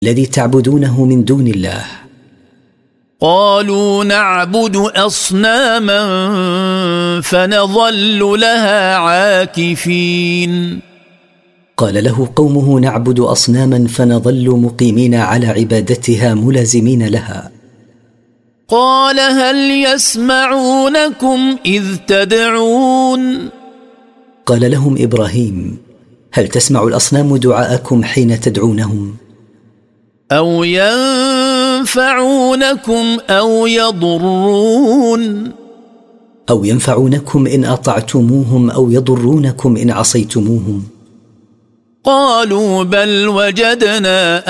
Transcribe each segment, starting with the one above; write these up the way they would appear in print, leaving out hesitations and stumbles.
الذي تعبدونه من دون الله. قالوا نعبد أصناما فنظل لها عاكفين. قال له قومه نعبد أصناما فنظل مقيمين على عبادتها ملازمين لها. قال هل يسمعونكم إذ تدعون؟ قال لهم إبراهيم هل تسمع الأصنام دعاءكم حين تدعونهم؟ أو ينفعونكم أو يضرون؟ أو ينفعونكم إن أطعتموهم أو يضرونكم إن عصيتموهم. قالوا بل وجدنا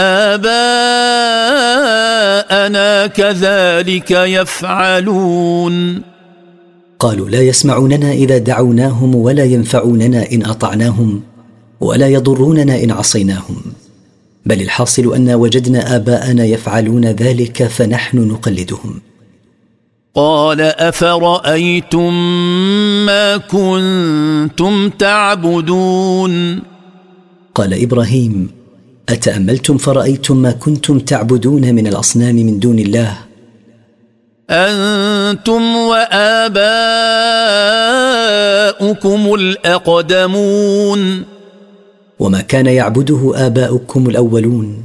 آباءنا كذلك يفعلون. قالوا لا يسمعوننا إذا دعوناهم ولا ينفعوننا إن أطعناهم ولا يضروننا إن عصيناهم، بل الحاصل أن وجدنا آباءنا يفعلون ذلك فنحن نقلدهم. قال أفرأيتم ما كنتم تعبدون؟ قال إبراهيم أتأملتم فرأيتم ما كنتم تعبدون من الأصنام من دون الله؟ أنتم وآباؤكم الأقدمون. وما كان يعبده آباؤكم الأولون.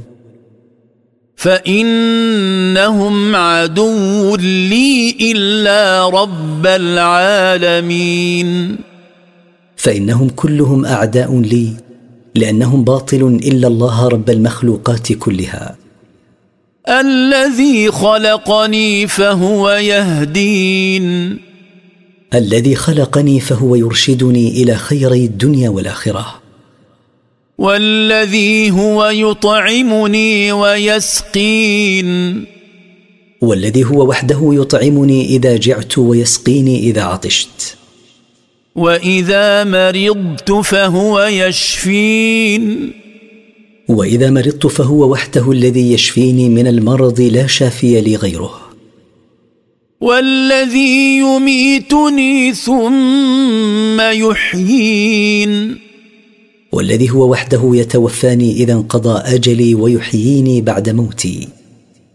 فإنهم عدو لي إلا رب العالمين. فإنهم كلهم أعداء لي لأنهم باطل إلا الله رب المخلوقات كلها. الذي خلقني فهو يهدين. الذي خلقني فهو يرشدني إلى خيري الدنيا والآخرة. والذي هو يطعمني ويسقين. والذي هو وحده يطعمني إذا جعت ويسقيني إذا عطشت. وإذا مرضت فهو يشفين. وإذا مرضت فهو وحده الذي يشفيني من المرض لا شافي لي غيره. والذي يميتني ثم يحيين. والذي هو وحده يتوفاني إذا انقضى أجلي ويحييني بعد موتي.